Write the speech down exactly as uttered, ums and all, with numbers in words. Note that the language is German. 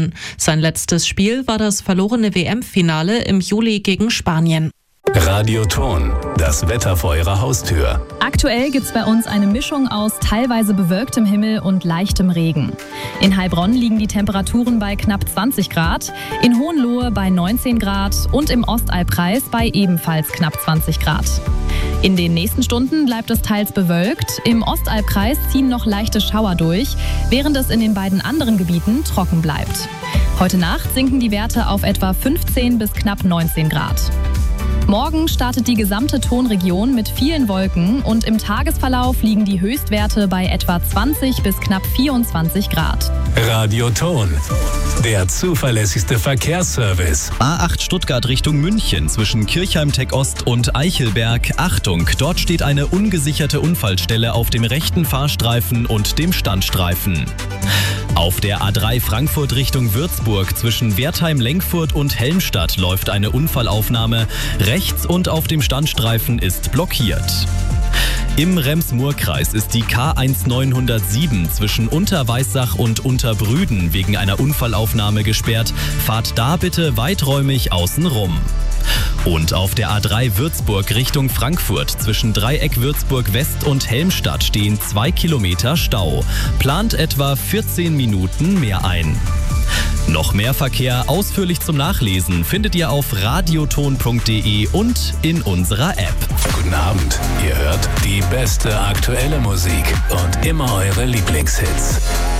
an. Sein letztes Spiel war das verlorene W M-Finale im Juli gegen Spanien. Radioton, das Wetter vor Ihrer Haustür. Aktuell gibt's bei uns eine Mischung aus teilweise bewölktem Himmel und leichtem Regen. In Heilbronn liegen die Temperaturen bei knapp zwanzig Grad, in Hohenlohe bei neunzehn Grad und im Ostalbkreis bei ebenfalls knapp zwanzig Grad. In den nächsten Stunden bleibt es teils bewölkt. Im Ostalbkreis ziehen noch leichte Schauer durch, während es in den beiden anderen Gebieten trocken bleibt. Heute Nacht sinken die Werte auf etwa fünfzehn bis knapp neunzehn Grad. Morgen startet die gesamte Tonregion mit vielen Wolken und im Tagesverlauf liegen die Höchstwerte bei etwa zwanzig bis knapp vierundzwanzig Grad. Radioton, der zuverlässigste Verkehrsservice. A acht Stuttgart Richtung München zwischen Kirchheim-Tech Ost und Eichelberg. Achtung, dort steht eine ungesicherte Unfallstelle auf dem rechten Fahrstreifen und dem Standstreifen. Auf der A drei Frankfurt Richtung Würzburg zwischen Wertheim-Lenkfurt und Helmstadt läuft eine Unfallaufnahme. Rechts und auf dem Standstreifen ist blockiert. Im Rems-Murr-Kreis ist die K neunzehnhundertsieben zwischen Unterweissach und Unterbrüden wegen einer Unfallaufnahme gesperrt. Fahrt da bitte weiträumig außen rum. Und auf der A drei Würzburg Richtung Frankfurt zwischen Dreieck Würzburg West und Helmstadt stehen zwei Kilometer Stau. Plant etwa vierzehn Minuten mehr ein. Noch mehr Verkehr ausführlich zum Nachlesen findet ihr auf radioton punkt de und in unserer App. Guten Abend, ihr hört die beste aktuelle Musik und immer eure Lieblingshits.